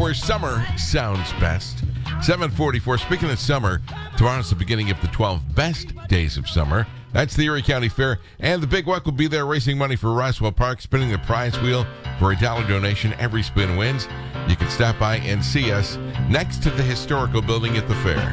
where summer sounds best. 7:44. Speaking of summer, tomorrow's the beginning of the 12 best days of summer. That's the Erie County Fair, and the Big Weck will be there raising money for Roswell Park, spinning the prize wheel for a $1 donation. Every spin wins. You can stop by and see us next to the historical building at the fair.